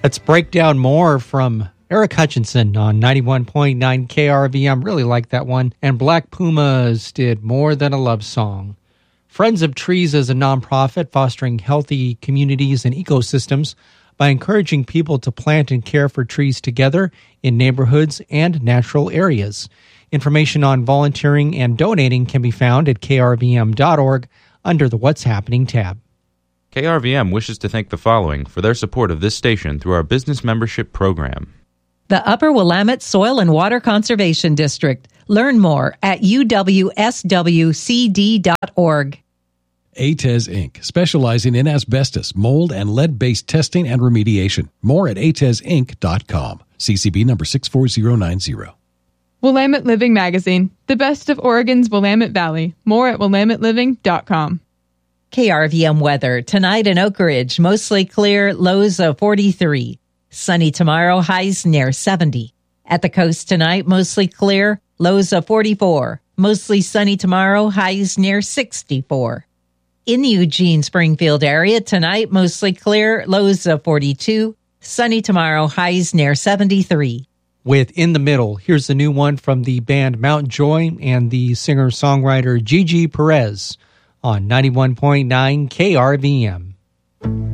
Let's break down more from Eric Hutchinson on 91.9 KRVM. Really like that one. And Black Pumas did More Than a Love Song. Friends of Trees is a nonprofit fostering healthy communities and ecosystems by encouraging people to plant and care for trees together in neighborhoods and natural areas. Information on volunteering and donating can be found at krvm.org under the What's Happening tab. KRVM wishes to thank the following for their support of this station through our business membership program. The Upper Willamette Soil and Water Conservation District. Learn more at uwswcd.org. ATES Inc., specializing in asbestos, mold, and lead-based testing and remediation. More at atesinc.com. CCB number 64090. Willamette Living Magazine, the best of Oregon's Willamette Valley. More at willametteliving.com. KRVM weather. Tonight in Oak Ridge, mostly clear, lows of 43. Sunny tomorrow, highs near 70. At the coast tonight, mostly clear, lows of 44. Mostly sunny tomorrow, highs near 64. In the Eugene-Springfield area, tonight, mostly clear, lows of 42. Sunny tomorrow, highs near 73. With In the Middle, here's the new one from the band Mount Joy and the singer-songwriter Gigi Perez on 91.9 KRVM.